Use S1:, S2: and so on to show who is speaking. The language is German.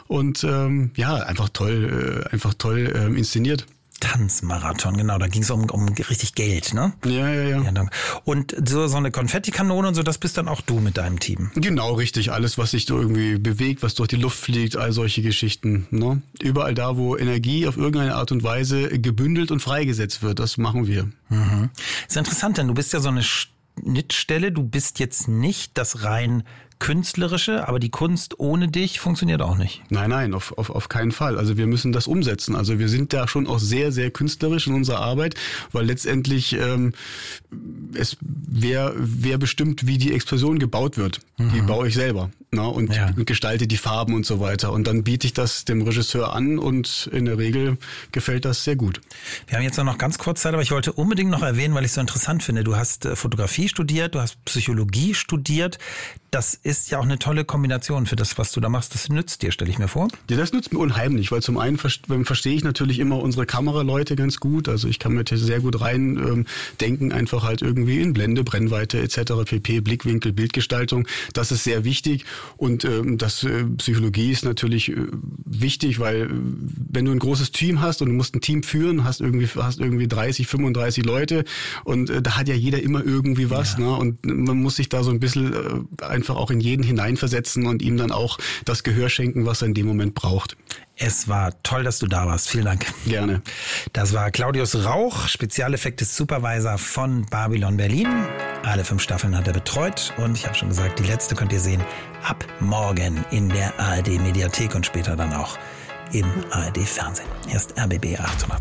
S1: und einfach toll inszeniert.
S2: Tanzmarathon, genau, da ging es um richtig Geld, ne?
S1: Ja.
S2: Und so eine Konfettikanone und so, das bist dann auch du mit deinem Team?
S1: Genau, richtig. Alles, was sich so irgendwie bewegt, was durch die Luft fliegt, all solche Geschichten. Ne? Überall da, wo Energie auf irgendeine Art und Weise gebündelt und freigesetzt wird, das machen wir.
S2: Mhm. Ist interessant, denn du bist ja so eine Schnittstelle, du bist jetzt nicht das rein Künstlerische, aber die Kunst ohne dich funktioniert auch nicht.
S1: Nein, auf keinen Fall. Also wir müssen das umsetzen. Also wir sind da schon auch sehr, sehr künstlerisch in unserer Arbeit, weil letztendlich wer bestimmt, wie die Explosion gebaut wird. Die baue ich selber, ne? Und gestalte die Farben und so weiter. Und dann biete ich das dem Regisseur an und in der Regel gefällt das sehr gut.
S2: Wir haben jetzt noch ganz kurz Zeit, aber ich wollte unbedingt noch erwähnen, weil ich es so interessant finde. Du hast Fotografie studiert, du hast Psychologie studiert. Das ist ja auch eine tolle Kombination für das, was du da machst. Das nützt dir, stelle ich mir vor.
S1: Ja, das nützt mir unheimlich, weil zum einen verstehe ich natürlich immer unsere Kameraleute ganz gut. Also ich kann mir sehr gut rein denken, einfach halt irgendwie in Blende, Brennweite etc., pp, Blickwinkel, Bildgestaltung. Das ist sehr wichtig und Psychologie ist natürlich wichtig, weil wenn du ein großes Team hast und du musst ein Team führen, hast irgendwie 30, 35 Leute und da hat ja jeder immer irgendwie was, ne? Und man muss sich da so ein bisschen einfach auch in jeden hineinversetzen und ihm dann auch das Gehör schenken, was er in dem Moment braucht.
S2: Es war toll, dass du da warst. Vielen Dank.
S1: Gerne.
S2: Das war Claudius Rauch, Spezialeffekte-Supervisor von Babylon Berlin. Alle 5 Staffeln hat er betreut und ich habe schon gesagt, die letzte könnt ihr sehen ab morgen in der ARD-Mediathek und später dann auch im ARD-Fernsehen. Erst RBB 800.